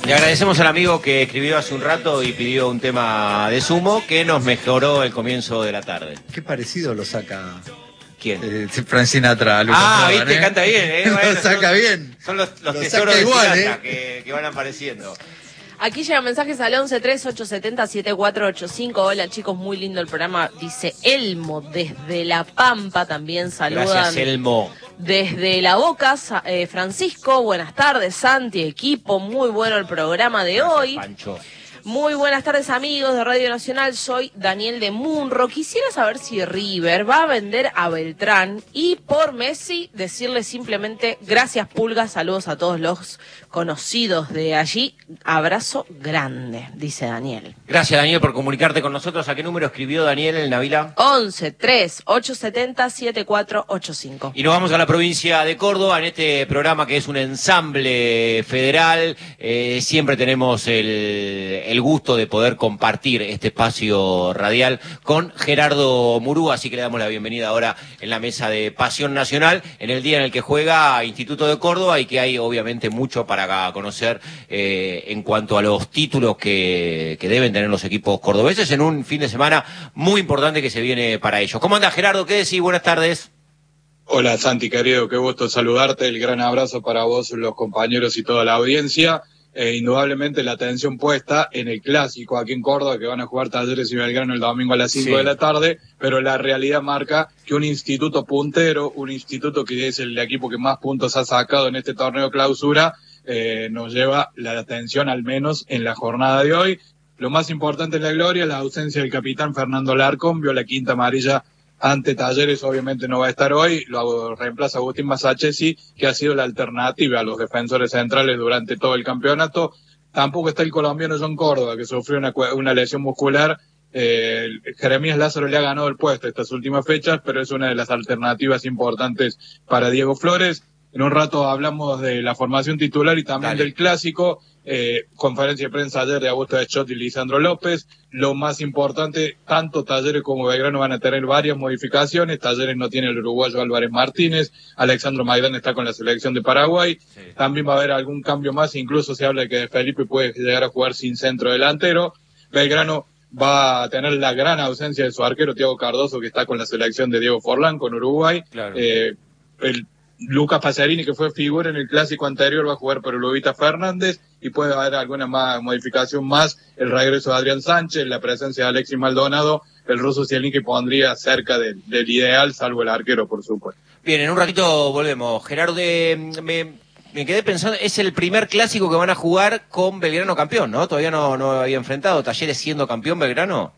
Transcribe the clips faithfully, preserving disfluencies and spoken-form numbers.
Le agradecemos al amigo que escribió hace un rato y pidió un tema de Sumo que nos mejoró el comienzo de la tarde. Qué parecido lo saca. ¿Quién? Eh, Frank Sinatra. Lucas Ah, Morgan, viste, ¿eh? canta bien, ¿eh? Bueno, lo saca son, bien. Son los, los lo tesoros de igual, Sinatra ¿eh? que, que van apareciendo. Aquí llegan mensajes al once tres ocho siete cero siete cuatro ocho cinco. Hola chicos, muy lindo el programa. Dice Elmo desde La Pampa, también saludan. Gracias, Elmo. Desde La Boca, eh, Francisco, buenas tardes, Santi, equipo, muy bueno el programa de Gracias, hoy. Pancho. Muy buenas tardes amigos de Radio Nacional, soy Daniel de Munro. Quisiera saber si River va a vender a Beltrán y por Messi decirle simplemente gracias Pulga, saludos a todos los conocidos de allí, abrazo grande, dice Daniel. Gracias Daniel por comunicarte con nosotros. ¿A qué número escribió Daniel el Navila? once tres ocho siete cero siete cuatro ocho cinco. Y nos vamos a la provincia de Córdoba en este programa que es un ensamble federal. Eh, siempre tenemos el, el gusto de poder compartir este espacio radial con Gerardo Murúa, así que le damos la bienvenida ahora en la mesa de Pasión Nacional, en el día en el que juega Instituto de Córdoba y que hay obviamente mucho para conocer eh, en cuanto a los títulos que, que deben tener los equipos cordobeses en un fin de semana muy importante que se viene para ellos. ¿Cómo anda Gerardo? ¿Qué decís? Buenas tardes. Hola Santi, querido, qué gusto saludarte, el gran abrazo para vos, los compañeros y toda la audiencia. Eh, indudablemente la atención puesta en el clásico aquí en Córdoba, que van a jugar Talleres y Belgrano el domingo a las cinco sí. de la tarde, pero la realidad marca que un instituto puntero, un instituto que es el equipo que más puntos ha sacado en este torneo clausura, eh, nos lleva la atención al menos en la jornada de hoy. Lo más importante en la gloria es la ausencia del capitán Fernando Larcón, vio la quinta amarilla ante Talleres, obviamente no va a estar hoy, lo reemplaza Agustín Masachesi, que ha sido la alternativa a los defensores centrales durante todo el campeonato. Tampoco está el colombiano John Córdoba, que sufrió una, una lesión muscular. Eh, Jeremías Lázaro le ha ganado el puesto estas últimas fechas, pero es una de las alternativas importantes para Diego Flores. En un rato hablamos de la formación titular y también Dale. del clásico. Eh, conferencia de prensa ayer de Augusto Deschot y Lisandro López. Lo más importante, tanto Talleres como Belgrano van a tener varias modificaciones. Talleres no tiene el uruguayo Álvarez Martínez, Alexandro Maidán está con la selección de Paraguay. Sí. También va a haber algún cambio más, incluso se habla de que Felipe puede llegar a jugar sin centro delantero. Belgrano va a tener la gran ausencia de su arquero Thiago Cardoso, que está con la selección de Diego Forlán con Uruguay. Claro. Eh, el Lucas Pacerini, que fue figura en el clásico anterior, va a jugar por Lubita Fernández y puede haber alguna más modificación más, el regreso de Adrián Sánchez, la presencia de Alexis Maldonado, el ruso Zielinski pondría cerca de, del ideal, salvo el arquero, por supuesto. Bien, en un ratito volvemos. Gerardo, de, me, me quedé pensando, es el primer clásico que van a jugar con Belgrano campeón, ¿no? Todavía no, no había enfrentado Talleres siendo campeón Belgrano.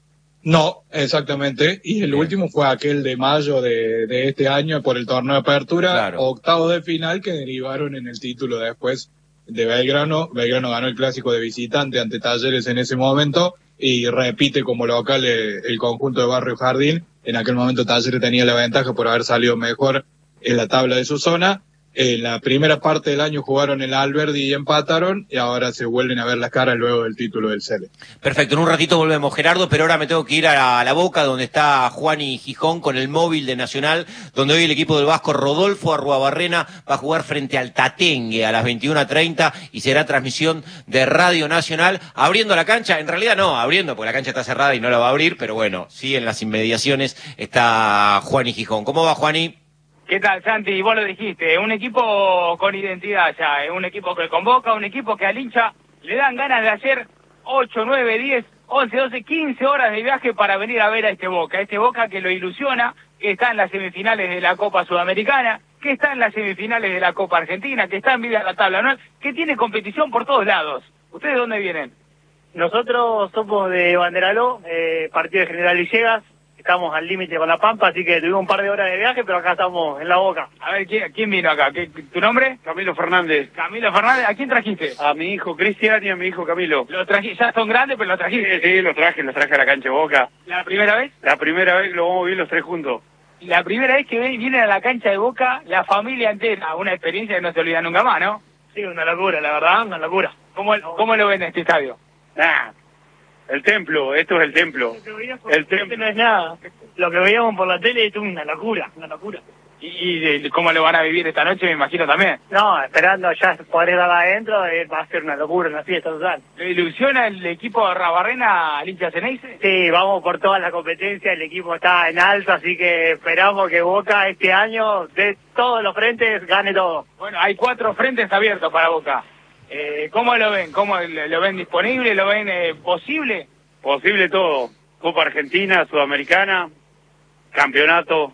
No, exactamente, y el Bien. último fue aquel de mayo de, de este año por el torneo de apertura, claro. octavo de final que derivaron en el título después de Belgrano. Belgrano ganó el clásico de visitante ante Talleres en ese momento y repite como local el, el conjunto de Barrio Jardín. En aquel momento Talleres tenía la ventaja por haber salido mejor en la tabla de su zona. En la primera parte del año jugaron el Alberdi y empataron, y ahora se vuelven a ver las caras luego del título del Cele. Perfecto, en un ratito volvemos, Gerardo, pero ahora me tengo que ir a La Boca, donde está Juani Gijón con el móvil de Nacional, donde hoy el equipo del Vasco Rodolfo Arruabarrena va a jugar frente al Tatengue a las veintiuna treinta y será transmisión de Radio Nacional, abriendo la cancha, en realidad no, abriendo, porque la cancha está cerrada y no la va a abrir, pero bueno, sí, en las inmediaciones está Juani Gijón. ¿Cómo va, Juani? ¿Qué tal, Santi? Vos lo dijiste, un equipo con identidad ya, un equipo que convoca, un equipo que al hincha le dan ganas de hacer ocho, nueve, diez, once, doce, quince horas de viaje para venir a ver a este Boca, este Boca que lo ilusiona, que está en las semifinales de la Copa Sudamericana, que está en las semifinales de la Copa Argentina, que está en vida de la tabla anual, que tiene competición por todos lados. ¿Ustedes de dónde vienen? Nosotros somos de Banderaló, eh, partido de General Villegas. Estamos al límite con La Pampa, así que tuvimos un par de horas de viaje, pero acá estamos en La Boca. A ver, ¿quién, quién vino acá? ¿Qué, ¿Tu nombre? Camilo Fernández. Camilo Fernández, ¿a quién trajiste? A mi hijo Cristian y a mi hijo Camilo. ¿Los trajiste? Ya son grandes, pero los trajiste. Sí, sí, los traje, los traje a la cancha de Boca. ¿La primera vez? La primera vez que lo vamos a ver los tres juntos. La primera vez que vienen a la cancha de Boca, la familia entera, una experiencia que no se olvida nunca más, ¿no? Sí, una locura, la verdad, una locura. ¿Cómo, cómo lo ven en este estadio? Nah, el templo, esto es el templo. El templo no es nada. Lo que veíamos por la tele es una locura, una locura. Y, y cómo lo van a vivir esta noche, me imagino también. No, esperando ya poder dar adentro, eh, va a ser una locura, una fiesta total. ¿Le ilusiona el equipo de Rabarrena al hincha Ceneice? Sí, vamos por toda la competencia, el equipo está en alza, así que esperamos que Boca este año, de todos los frentes, gane todo. Bueno, hay cuatro frentes abiertos para Boca. Eh, ¿Cómo lo ven? ¿Cómo lo ven disponible? ¿Lo ven eh, posible? Posible todo. Copa Argentina, Sudamericana, campeonato.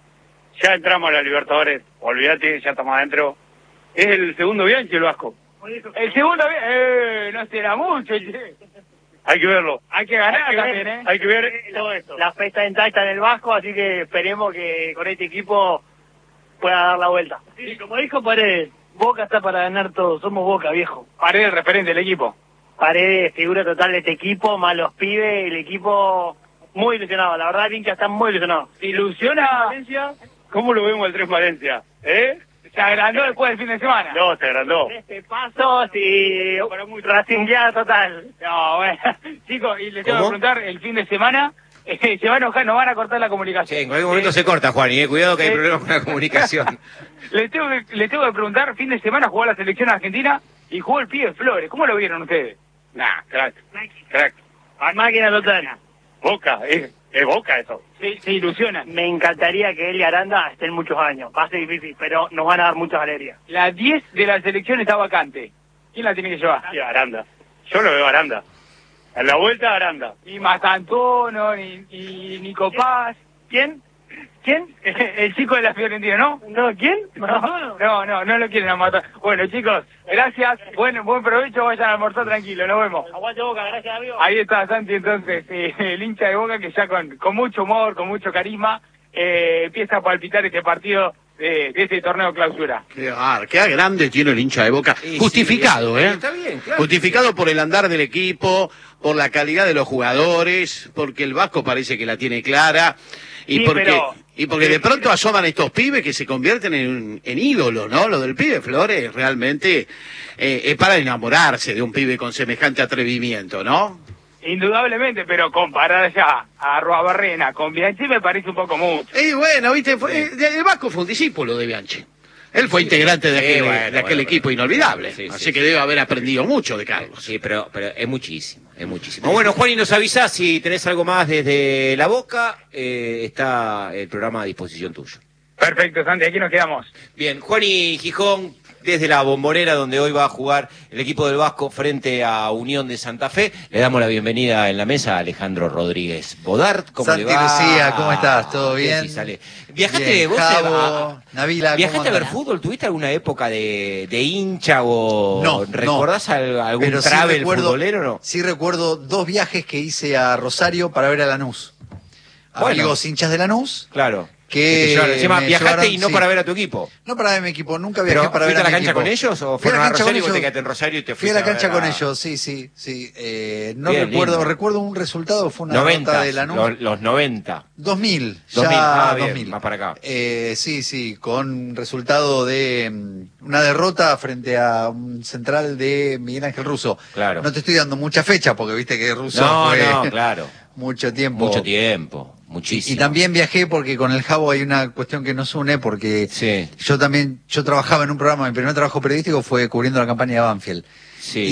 Ya entramos a la Libertadores. Olvídate, ya estamos adentro. Es el segundo Bianchi el Vasco. El segundo, eh, no será mucho, che. Hay que verlo. Hay que ganar Hay que también, ver, ¿eh? Hay que ver todo esto. La fe está intacta en el Vasco, así que esperemos que con este equipo pueda dar la vuelta. Sí, como dijo Paredes, Boca está para ganar todo, somos Boca, viejo. Paredes, referente del equipo. Paredes, figura total de este equipo, más los pibes, el equipo muy ilusionado, la verdad el hincha está muy ilusionado. ¿Se ilusiona? Valencia, ¿cómo lo vemos el Tres Valencia? ¿Eh? ¿Se agrandó después del fin de semana? No, se agrandó. Este paso, sí, racingueada total. No, bueno, chicos, y les tengo que ¿Cómo? preguntar, el fin de semana, eh, se va a enojar, nos van a cortar la comunicación. Sí, en cualquier momento se corta, Juan, y eh, cuidado que hay Eh. problemas con la comunicación. Les tengo, que, les tengo que preguntar, fin de semana jugó la selección argentina y jugó el pibe Flores, ¿cómo lo vieron ustedes? Nah, crack. Crack. Máquina total. Boca, es, es Boca eso. Se, se ilusionan. Me encantaría que él y Aranda estén muchos años, va a ser difícil, pero nos van a dar muchas alegrías. La diez de la selección está vacante. ¿Quién la tiene que llevar? Sí, Aranda. Yo lo veo a Aranda. En la vuelta, Aranda. Ni Mastantuono, ni, ni Nico Paz. ¿Quién? ¿Quién? El chico de la Fiorentina, ¿no? ¿No? ¿Quién? No, no, no, no lo quieren a matar. Bueno, chicos, gracias. Buen, buen provecho, vayan a almorzar tranquilo, nos vemos. Aguante Boca, gracias amigo. Ahí está Santi, entonces, eh, el hincha de Boca que ya con, con mucho humor, con mucho carisma, eh, empieza a palpitar este partido de, de este torneo clausura. Qué, ar- qué grande tiene el hincha de Boca. Sí, Justificado, sí, ¿eh? está bien, claro. Justificado por el andar del equipo, por la calidad de los jugadores, porque el Vasco parece que la tiene clara. Y Sí, porque, pero- y porque de pronto asoman estos pibes que se convierten en, en ídolos, ¿no? Lo del pibe Flores realmente eh, es para enamorarse de un pibe con semejante atrevimiento, ¿no? Indudablemente, pero comparar ya a Arruabarrena con Bianchi me parece un poco mucho. Y bueno, viste, fue, eh, el Vasco fue un discípulo de Bianchi. Él fue integrante de Sí, aquel, bueno, de aquel bueno, equipo bueno. inolvidable. Sí, sí, Así sí, que sí. debe haber aprendido mucho de Carlos. Sí, pero, pero es muchísimo, es muchísimo. Bueno, Juan, y nos avisás si tenés algo más desde La Boca, eh, está el programa a disposición tuyo. Perfecto, Santi, aquí nos quedamos. Bien, Juan y Gijón, desde la Bombonera, donde hoy va a jugar el equipo del Vasco frente a Unión de Santa Fe, le damos la bienvenida en la mesa a Alejandro Rodríguez Bodart. ¿Cómo Santi le va? Lucía, ¿cómo estás? ¿Todo bien? Sí, sale. ¿Viajaste Bien, vos? Javo, a- Navila, ¿Viajaste ¿cómo a ver andás? fútbol? ¿Tuviste alguna época de, de hincha o No, recordás no. al- algún Pero sí travel recuerdo- futbolero o no? Sí recuerdo dos viajes que hice a Rosario para ver a Lanús. Bueno. Amigos hinchas de Lanús, Claro. que te llevaron. Encima, me viajaste llevaron, y no sí. para ver a tu equipo. no para ver mi equipo, nunca viajé ¿Pero para ver fuiste a a la mi cancha equipo. con ellos o Fui a fueron la a cancha con Rosario y vos te ellos. quedaste en Rosario y te Fui a fuiste la cancha ver con a- ellos, sí, sí, sí. Eh, no Bien, recuerdo, lindo. recuerdo un resultado, fue una noventa, derrota de Lanús. los, los noventa. dos mil, dos mil, ya ah, bien, dos mil. más para acá. Eh, sí, sí, con resultado de mm, una derrota frente a un central de Miguel Ángel Russo. Claro. No te estoy dando mucha fecha porque viste que Russo No, fue no, claro. mucho tiempo. Mucho tiempo, Y, muchísimo. y también viajé porque con el Javo hay una cuestión que nos une porque Sí, yo también, yo trabajaba en un programa, mi primer trabajo periodístico fue cubriendo la campaña de Banfield. sí.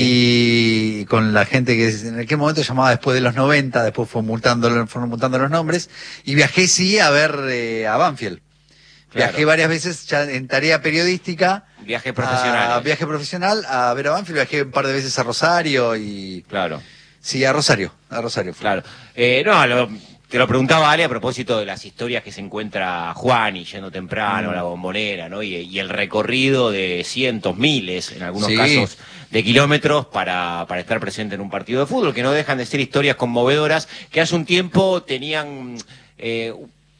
Y con la gente que en aquel momento llamaba después de los noventa, después fue mutando, fueron mutando los nombres, y viajé sí a ver eh, a Banfield. Claro. Viajé varias veces ya en tarea periodística. Viajes profesionales. A viaje profesional a ver a Banfield, viajé un par de veces a Rosario y... Claro, Sí, a Rosario, a Rosario. fue. claro. Eh, no, lo- te lo preguntaba Ale a propósito de las historias que se encuentra Juan y yendo temprano a la Bombonera, ¿no? Y, y el recorrido de cientos, miles, en algunos Sí. casos, de kilómetros para, para estar presente en un partido de fútbol, que no dejan de ser historias conmovedoras que hace un tiempo tenían... eh,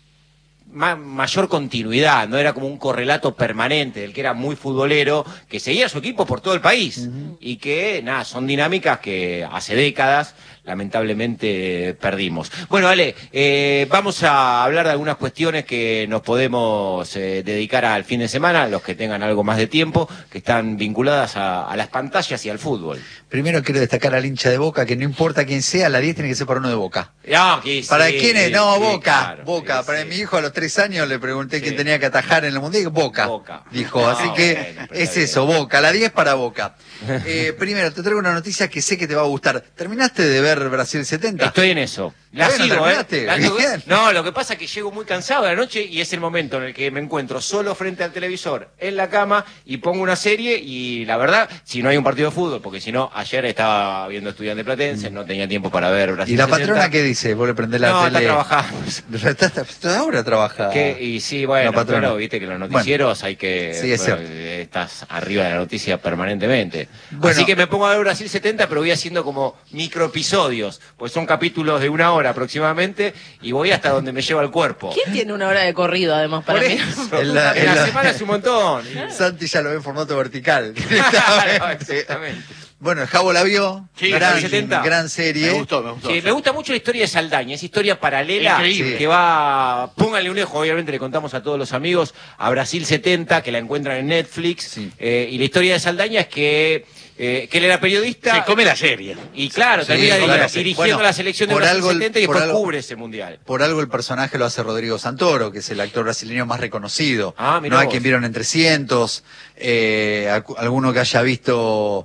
ma- mayor continuidad, no era como un correlato permanente del que era muy futbolero, que seguía a su equipo por todo el país y que, nada, son dinámicas que hace décadas lamentablemente perdimos. Bueno, Ale, eh, vamos a hablar de algunas cuestiones que nos podemos eh, dedicar al fin de semana, los que tengan algo más de tiempo, que están vinculadas a, a las pantallas y al fútbol. Primero quiero destacar al hincha de Boca, que no importa quién sea, la diez tiene que ser para uno de Boca. No, que ¿Para sí, quién es? No, sí, Boca, claro, Boca. sí, Para sí. mi hijo a los tres años le pregunté Sí. quién tenía que atajar en el Mundial, Boca, Boca. dijo, Ah, así que bueno, pero es está eso, bien. Boca, la diez para Boca. Eh, primero, te traigo una noticia que sé que te va a gustar. ¿Terminaste de ver Brasil setenta? Estoy en eso. La Bueno, sigo, ¿eh? terminaste. La- lo que- Bien. no, lo que pasa es que llego muy cansado de la noche y es el momento en el que me encuentro solo frente al televisor, en la cama, y pongo una serie y la verdad, si no hay un partido de fútbol, porque si no, ayer estaba viendo Estudiantes Platense, no tenía tiempo para ver Brasil ¿Y la sesenta. patrona qué dice? ¿Vos le prendés la No, tele? está trabajando. Está, está- está- ahora trabaja. Que- y sí, bueno, la patrona. pero viste que los noticieros hay que... Sí, es bueno, cierto. eh, estás arriba de la noticia permanentemente. Bueno. Así que me pongo a ver Brasil setenta, pero voy haciendo como microepisodios, pues son capítulos de una hora aproximadamente, y voy hasta donde me lleva el cuerpo. ¿Quién tiene una hora de corrido, además, para Por mí? eso. En la- En la en la- semana es un montón. Santi ya lo ve en formato vertical. Claro, exactamente. Bueno, el Javo la vio. Sí, gran, setenta. gran serie. Me gustó, me gustó. Sí, me gusta mucho la historia de Saldaña, esa historia paralela Increíble. que va, pónganle un ojo, obviamente le contamos a todos los amigos, a Brasil setenta, que la encuentran en Netflix, Sí. eh, y la historia de Saldaña es que, eh, que él era periodista, Se come la serie. y claro, Sí, termina claro. dirigiendo dirigiendo Bueno, la selección de por Brasil algo el- setenta y por después algo- cubre ese mundial. Por algo el personaje lo hace Rodrigo Santoro, que es el actor brasileño más reconocido. Ah, mirá no hay vos. quien vieron en trescientos, eh, acu- alguno que haya visto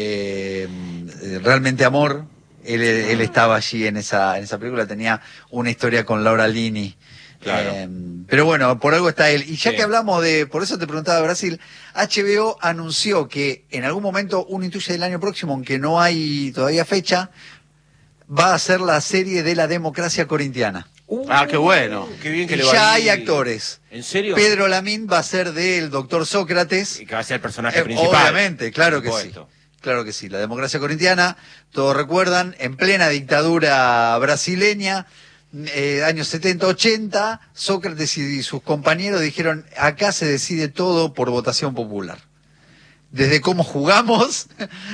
eh, Realmente Amor, él, él estaba allí en esa, en esa película, tenía una historia con Laura Linney. Claro. Eh, pero bueno, por algo está él. Y ya Sí. que hablamos de, por eso te preguntaba de Brasil, H B O anunció que en algún momento, uno intuye del año próximo, aunque no hay todavía fecha, va a ser la serie de la democracia corintiana. Ah, qué bueno. Qué bien que Y le va ya a hay ir. actores. ¿En serio? Pedro Lamín va a ser del doctor Sócrates. Y que va a ser el personaje Eh, principal. obviamente, claro por que sí. supuesto. Claro que sí. La democracia corintiana, todos recuerdan, en plena dictadura brasileña, eh, años setenta, ochenta, Sócrates y sus compañeros dijeron, acá se decide todo por votación popular. Desde cómo jugamos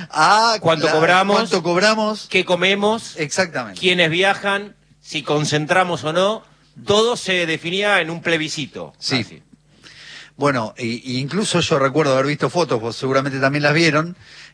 a ¿Cuánto la- cobramos? cuánto cobramos. ¿Qué comemos? Exactamente. Quiénes viajan, si concentramos o no, todo se definía en un plebiscito. Sí. Así. Bueno, y, y incluso yo recuerdo haber visto fotos, vos seguramente también las vieron,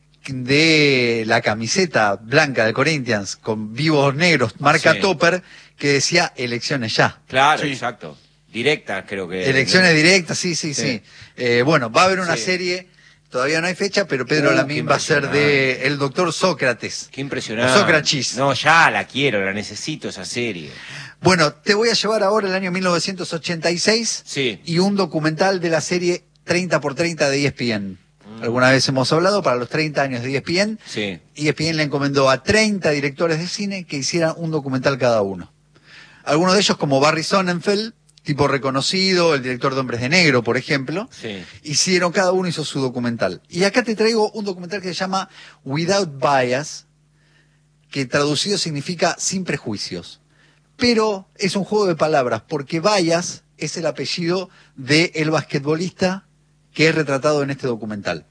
de la camiseta blanca de Corinthians con vivos negros, marca Sí. Topper, que decía elecciones ya. Claro, Sí. exacto. Directa, creo que. Elecciones directas, sí, sí, sí. Sí. Eh, bueno, va a haber una Sí. serie, todavía no hay fecha, pero Pedro Uh, Lamín qué va a ser de impresionante. el doctor Sócrates. Qué impresionante. O Sócrates. No, ya la quiero, la necesito esa serie. Bueno, te voy a llevar ahora el año mil novecientos ochenta y seis Sí. y un documental de la serie treinta por treinta de E S P N. Mm. Alguna vez hemos hablado, para los treinta años de E S P N, Sí. E S P N le encomendó a treinta directores de cine que hicieran un documental cada uno. Algunos de ellos, como Barry Sonnenfeld, tipo reconocido, el director de Hombres de Negro, por ejemplo, Sí. hicieron, cada uno hizo su documental. Y acá te traigo un documental que se llama Without Bias, que traducido significa sin prejuicios. Pero es un juego de palabras, porque Bias es el apellido del basquetbolista que es retratado en este documental.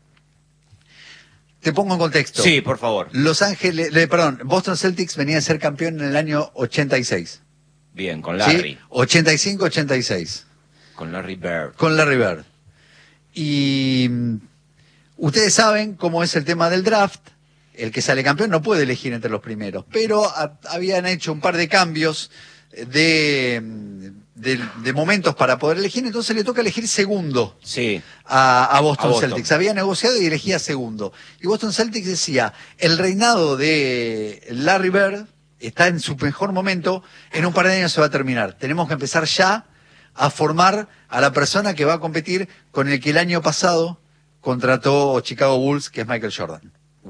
Te pongo en contexto. Sí, por favor. Los Ángeles, le- perdón, Boston Celtics venía a ser campeón en el año ochenta y seis. Bien, con ¿sí? Larry. ochenta y cinco ochenta y seis. Con Larry Bird. Con Larry Bird. Y mm, ustedes saben cómo es el tema del draft. El que sale campeón no puede elegir entre los primeros, pero a- habían hecho un par de cambios de, mm, de, de momentos para poder elegir, entonces le toca elegir segundo Sí. a, a Boston A Boston. Celtics. Había negociado y elegía segundo. Y Boston Celtics decía, el reinado de Larry Bird está en su mejor momento, en un par de años se va a terminar. Tenemos que empezar ya a formar a la persona que va a competir con el que el año pasado contrató Chicago Bulls, que es Michael Jordan.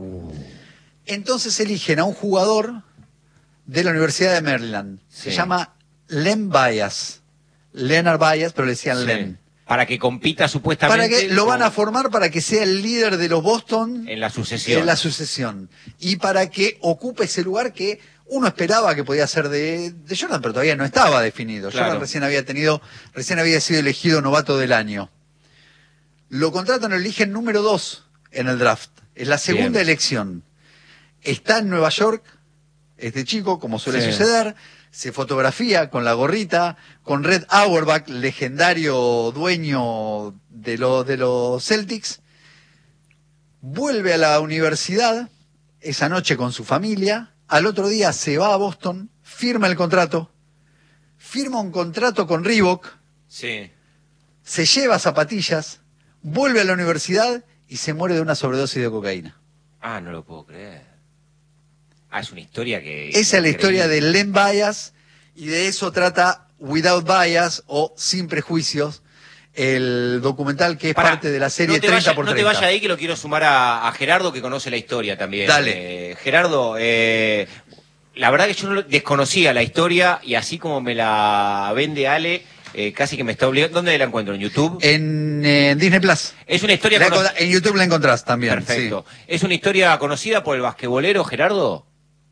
Entonces eligen a un jugador de la Universidad de Maryland. Se Sí. llama Len Bias. Leonard Bias, pero le decían Sí. Len. Para que compita supuestamente. Para que lo van a con- formar para que sea el líder de los Boston En la sucesión. en la sucesión. Y para que ocupe ese lugar que uno esperaba que podía ser de, de Jordan, pero todavía no estaba definido. Claro. Jordan recién había tenido, recién había sido elegido novato del año. Lo contratan, lo eligen número dos en el draft. Es la segunda Bien. elección. Está en Nueva York, este chico, como suele Sí. suceder, se fotografía con la gorrita, con Red Auerbach, legendario dueño de, lo- de los Celtics, vuelve a la universidad esa noche con su familia, al otro día se va a Boston, firma el contrato, firma un contrato con Reebok, Sí. Se lleva zapatillas, vuelve a la universidad y se muere de una sobredosis de cocaína. Ah, no lo puedo creer. Ah, es una historia que... Esa es la historia de Len Bias, y de eso trata Without Bias o Sin Prejuicios, el documental que es Pará, parte de la serie no te treinta vaya, por No treinta. te vayas ahí, que lo quiero sumar a, a Gerardo, que conoce la historia también. Dale. Eh, Gerardo, eh, la verdad que yo no lo- desconocía la historia, y así como me la vende Ale, eh, casi que me está obligando. ¿Dónde la encuentro? ¿En YouTube? En, eh, en Disney Plus. Es una historia La cono- encontra- en YouTube la encontrás también. Perfecto. ¿Es una historia conocida por el basquetbolero, Gerardo?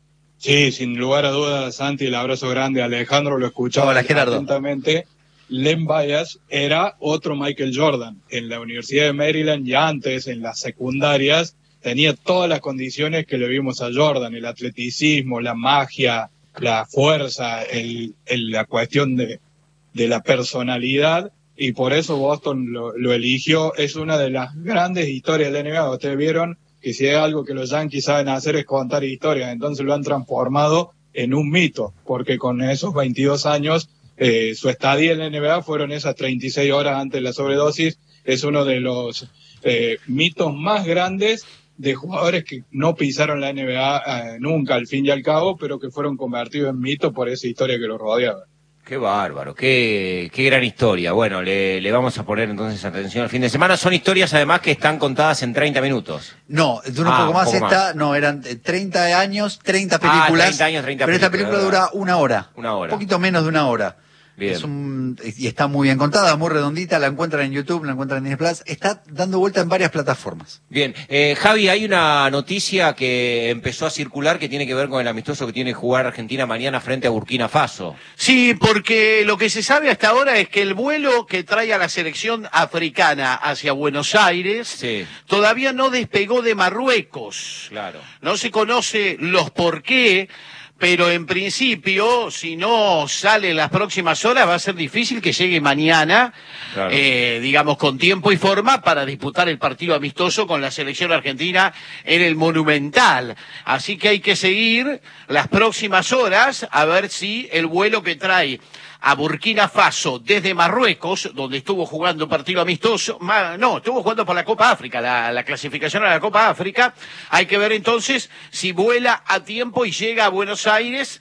Sí, sin lugar a dudas, Santi, el abrazo grande a Alejandro, lo escuchaba Hola, Gerardo. atentamente. Len Bias era otro Michael Jordan. En la Universidad de Maryland y antes, en las secundarias, tenía todas las condiciones que le vimos a Jordan, el atleticismo, la magia, la fuerza, el, el- la cuestión de, de la personalidad, y por eso Boston lo, lo eligió. Es una de las grandes historias de la N B A. Ustedes vieron que si hay algo que los Yankees saben hacer es contar historias, entonces lo han transformado en un mito, porque con esos veintidós años, eh, su estadía en la N B A fueron esas treinta y seis horas antes de la sobredosis. Es uno de los eh, mitos más grandes de jugadores que no pisaron la N B A eh, nunca, al fin y al cabo, pero que fueron convertidos en mitos por esa historia que los rodeaba. Qué bárbaro, qué, qué gran historia. Bueno, le, le vamos a poner entonces atención al fin de semana. Son historias además que están contadas en treinta minutos. No, dura un Ah, poco un más. poco esta, más. no, eran eh, treinta años, treinta Ah, películas. treinta años, treinta pero esta películas, película ¿verdad? dura una hora. Una hora. Un poquito menos de una hora. Bien. Es un, y está muy bien contada, muy redondita. La encuentran en YouTube, la encuentran en Disney Plus. Está dando vuelta en varias plataformas. Bien, eh, Javi, hay una noticia que empezó a circular que tiene que ver con el amistoso que tiene que jugar Argentina mañana frente a Burkina Faso. Sí, porque lo que se sabe hasta ahora es que el vuelo que trae a la selección africana hacia Buenos Aires Sí. todavía no despegó de Marruecos. Claro. No se conoce los por qué, pero en principio, si no sale en las próximas horas, va a ser difícil que llegue mañana, Claro. eh, digamos, con tiempo y forma para disputar el partido amistoso con la selección argentina en el Monumental. Así que hay que seguir las próximas horas a ver si el vuelo que trae a Burkina Faso desde Marruecos, donde estuvo jugando partido amistoso, ma- no, estuvo jugando por la Copa África, la, la clasificación a la Copa África. Hay que ver entonces si vuela a tiempo y llega a Buenos Aires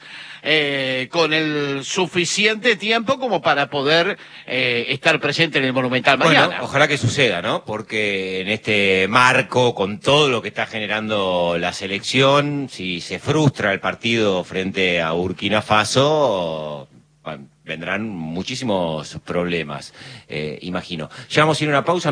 eh, con el suficiente tiempo como para poder eh, estar presente en el Monumental mañana. Bueno, ojalá que suceda, ¿no? Porque en este marco, con todo lo que está generando la selección, si se frustra el partido frente a Burkina Faso, bueno, vendrán muchísimos problemas, eh, imagino. Ya vamos a ir a una pausa.